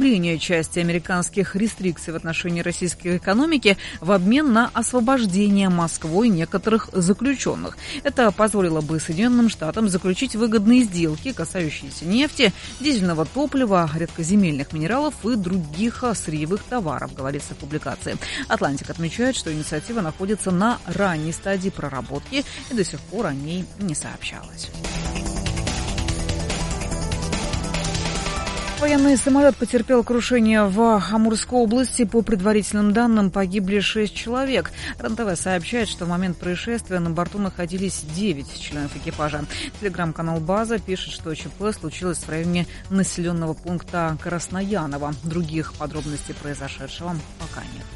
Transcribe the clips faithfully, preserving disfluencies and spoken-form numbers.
ослабление части американских рестрикций в отношении российской экономики в обмен на освобождение Москвой некоторых заключенных. Это позволило бы Соединенным Штатам заключить выгодные сделки, касающиеся нефти, дизельного топлива, редкоземельных минералов и других сырьевых товаров, говорится в публикации. «Атлантик» отмечает, что инициатива находится на ранней стадии проработки и до сих пор о ней не сообщалось. Военный самолет потерпел крушение в Амурской области. По предварительным данным, погибли шесть человек. РЕН-ТВ сообщает, что в момент происшествия на борту находились девять членов экипажа. Телеграм-канал «База» пишет, что ЧП случилось в районе населенного пункта Краснояново. Других подробностей произошедшего пока нет.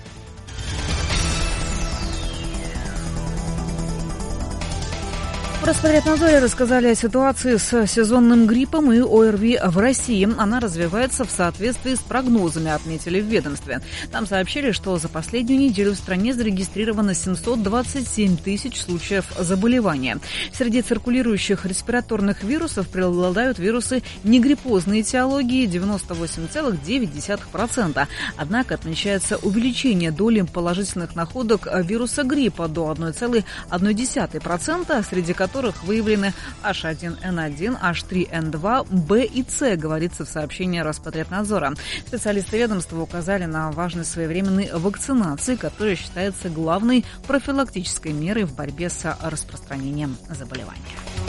В Роспотребнадзоре рассказали о ситуации с сезонным гриппом и ОРВИ в России. Она развивается в соответствии с прогнозами, отметили в ведомстве. Там сообщили, что за последнюю неделю в стране зарегистрировано семьсот двадцать семь тысяч случаев заболевания. Среди циркулирующих респираторных вирусов преобладают вирусы негриппозной этиологии девяносто восемь целых девять десятых процента. Однако отмечается увеличение доли положительных находок вируса гриппа до одна целая одна десятая процента, среди которых которых выявлены эйч один эн один, эйч три эн два, Б и С, говорится в сообщении Роспотребнадзора. Специалисты ведомства указали на важность своевременной вакцинации, которая считается главной профилактической мерой в борьбе с распространением заболевания.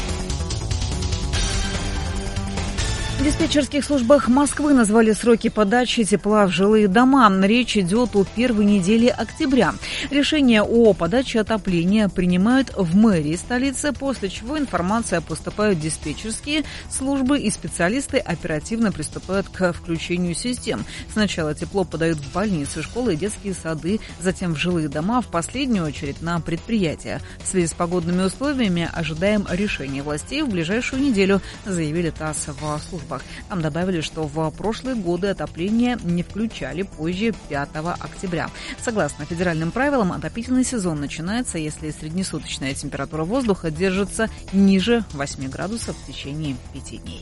В диспетчерских службах Москвы назвали сроки подачи тепла в жилые дома. Речь идет о первой неделе октября. Решение о подаче отопления принимают в мэрии столицы, после чего информация поступает в диспетчерские службы, и специалисты оперативно приступают к включению систем. Сначала тепло подают в больницы, школы и детские сады, затем в жилые дома, в последнюю очередь на предприятия. В связи с погодными условиями ожидаем решения властей в ближайшую неделю, заявили ТАСС в службе. Там добавили, что в прошлые годы отопление не включали позже пятого октября. Согласно федеральным правилам, отопительный сезон начинается, если среднесуточная температура воздуха держится ниже восьми градусов в течение пяти дней.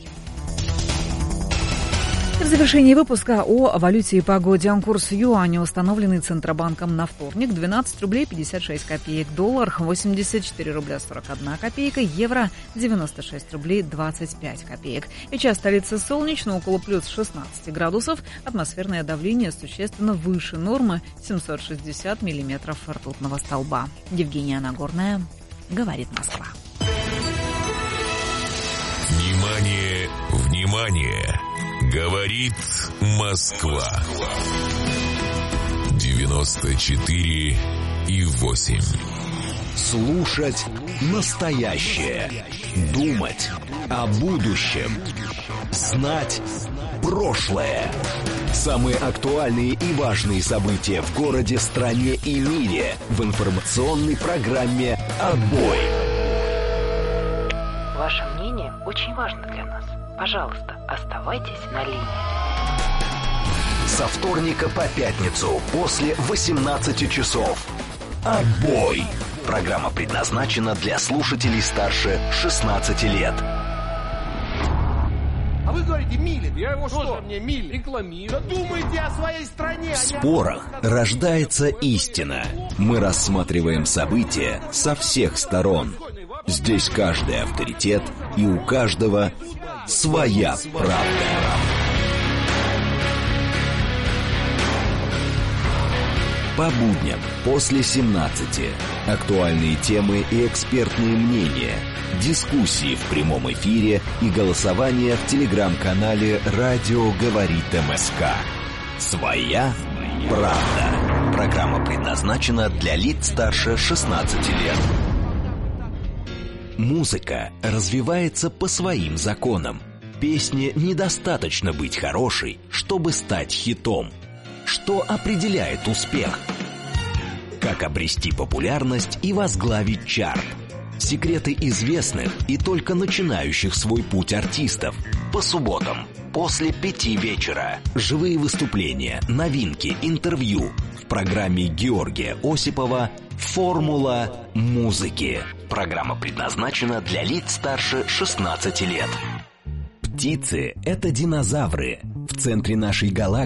В завершении выпуска о валюте и погоде. Курс юаня, установленный Центробанком на вторник, двенадцать рублей пятьдесят шесть копеек, доллар восемьдесят четыре рубля сорок одна копейка, евро девяносто шесть рублей двадцать пять копеек. Сейчас столица солнечно, около плюс шестнадцать градусов, атмосферное давление существенно выше нормы семьсот шестьдесят миллиметров ртутного столба. Евгения Нагорная, говорит Москва. Внимание, внимание! Говорит Москва. девяносто четыре и восемь. Слушать настоящее. Думать о будущем. Знать прошлое. Самые актуальные и важные события в городе, стране и мире в информационной программе «Отбой». Ваше мнение очень важно для нас. Пожалуйста, оставайтесь на линии. Со вторника по пятницу после восемнадцати часов. «Отбой». Программа предназначена для слушателей старше шестнадцати лет. А вы говорите, Милин, я его что? Тоже мне Милин рекламирую. Да думайте о своей стране. В спорах рождается истина. Мы рассматриваем события со всех сторон. Здесь каждый авторитет, и у каждого своя правда. По будням после семнадцати. Актуальные темы и экспертные мнения. Дискуссии в прямом эфире и голосование в телеграм-канале «Радио говорит МСК». Своя правда. Программа предназначена для лиц старше шестнадцати лет. Музыка развивается по своим законам. Песне недостаточно быть хорошей, чтобы стать хитом. Что определяет успех? Как обрести популярность и возглавить чарт? Секреты известных и только начинающих свой путь артистов. По субботам после пяти вечера. Живые выступления, новинки, интервью. В программе Георгия Осипова «Формула музыки». Программа предназначена для лиц старше шестнадцати лет. Птицы – это динозавры. В центре нашей галактики